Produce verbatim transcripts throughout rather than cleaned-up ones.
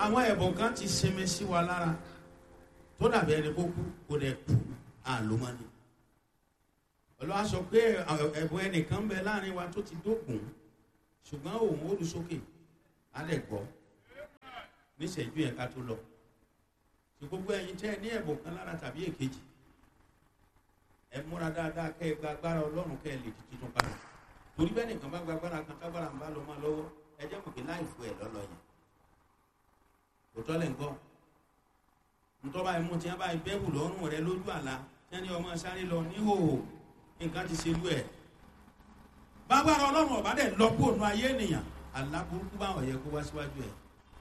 àwọn ẹ̀bùn kan ti sinmi sí wa lára tó dàbí ẹni kó kú kó dẹ̀ kú àlómọ́ni. Ọlọ́run sọ pé ẹ̀bùn ẹnìkan ń bẹ láàrin wa tó ti dógùn ṣùgbọ́n òun ó lu sókè á lẹ̀ gbọ́ níṣẹ́jú yẹn ká tó lọ. Ṣé gbogbo ẹ̀yin tẹ́ ẹ ní ẹ̀bùn kan lára tàbí èkejì ẹ múra dáadáa kẹ́ ẹ gba agbára Ọlọ́run kẹ́ ẹ lè di tuntun padà. Torí bẹ́ẹ̀ nìkan bá gba agbára kan tágbára ń bá lọ máa lọ́wọ́ ẹ jẹ́ mọ̀ pé láìfo ẹ̀ lọ́lọ́ yẹn. Òótọ́ lẹ̀ ń gbọ́. Ntọ́ báyìí mú tí wọ́n báyìí bẹ́ẹ̀bù lọ́rùn rẹ lójú àlá tí wọ́n ní ọmọ sáré lọ níhòòhò nǹkan ti ṣe lú ẹ̀. Bágbára Ọlọ́run ọ̀bá dẹ̀ lọ kó nu ayé ènìyàn àlá burúkú báwọn yẹ kó wá síwájú ẹ̀.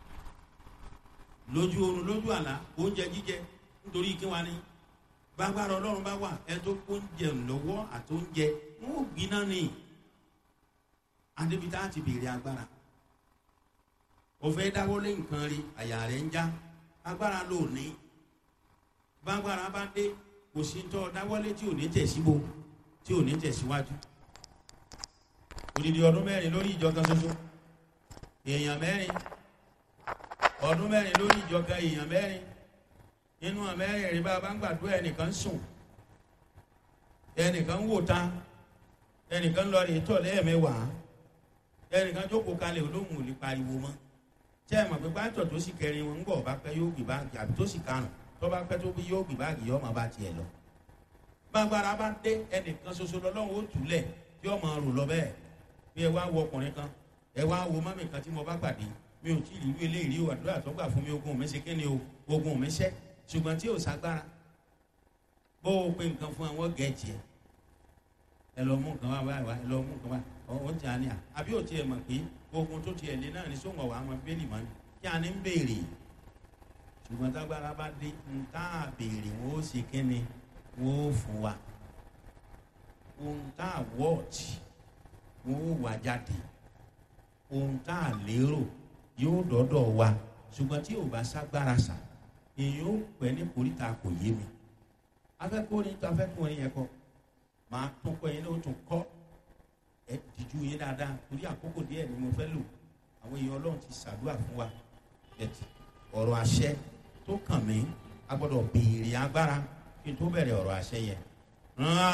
Lójú oorun lójú àlá oúnjẹ jíjẹ nítorí kí wá ní. Bágbára Ọlọ́run bá wà ẹ tó kó oúnjẹ lọ́wọ́ àtóúnjẹ wọn ò gbiná ni. Adébítà ti béèrè agbára. Ó fẹ́ dáwọ́lé nǹkan rí àyà rẹ̀ ń já agbára ló ní. Bágbára bá dé kò sí tọ́ dáwọ́lé tí ò ní tẹ̀síbo tí ò ní tẹ̀síwájú. Odidi ọdún mẹ́rin lórí ìjọ kan ṣoṣo èèyàn mẹ́rin ọdún mẹ́rin lórí ìjọ kan èèyàn mẹ́rin nínú àmẹ́rin rí bá bá ń gbàdúrà ẹnìkan sùn ẹnìkan wò ta ẹnìkan lọ rí tọ̀ lẹ́ẹ̀mẹ́wàá ẹnìkan jókòó kalẹ̀ olóhùn ò lè pariwo mọ́ tẹ́ ẹ mọ̀ pé pásítọ̀ tó sì kẹrin wọn ń bọ̀ bá pẹ́ yóò gbé báàgì àbí tó sì karùn tó bá pẹ́ tó bí yóò gbé báàgì yóò máa bá tiẹ̀ lọ. Bágbára bá dé ẹnìkan ṣoṣo lọ́lọ́run ó túlẹ̀ tí ó máa rò lọ bẹ́ẹ̀ bí ẹ wá wo ọkùnrin kan ẹ wá wo mọ́mì kan tí mo bá pàdé mi ò tí ì rí eléyìí o àdúrà tó gbà fún mi ogun mi ṣe kí ni o ogun mi ṣẹ́ ṣùgbọ́n tí ò ságbára bó o pe nǹkan fún àwọn gẹ̀ẹ́jì ẹ ẹ lọ mú nǹkan wá wá ẹ lọ mú nǹkan wá ọ̀hún ti àní à àbí ò tiẹ̀ mọ̀ pé ogun tó tiẹ̀ lé náà ní sóhun ọ̀wà àwọn bẹ́ẹ̀lì mọ́ni kí a ní ń béèrè ṣùgbọ́n tágbára bá dé ń tá a béèrè wọ́n ó ṣe kí ni wọ́n ó fún wa ohun tá a wọ́ọ̀tì wọ́n ó wà jáde ohun tá a lérò yóò dọ́dọ̀ wa ṣùgbọ́n tí ò bá ságbára sà èyí ó pẹ́ ní koríta kò yé mi afẹ́kùnrin tó afẹ́kùnrin yẹn kọ́ máa tún kọ́ yẹn ní o tún kọ́ ẹ dìjú yín dáadáa torí àkókò díẹ̀ ni mo fẹ́ lò àwọn èèyàn Ọlọ́run ti ṣàdúrà fún wa ọ̀rọ̀ àṣẹ tó kàn mí a gbọ́dọ̀ béèrè agbára kí n tó bẹ̀rẹ̀ ọ̀rọ̀ àṣẹ yẹn.